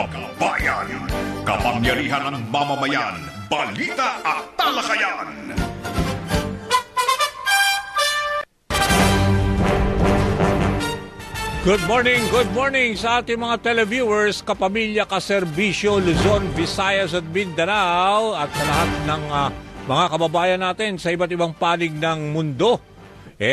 Kabayan. Kapangyarihan ng mamamayan. Balita at talakayan. Good morning sa ating mga televiewers, kapamilya, kaserbisyo, Luzon, Visayas at Mindanao at sa lahat ng mga kababayan natin sa iba't ibang panig ng mundo.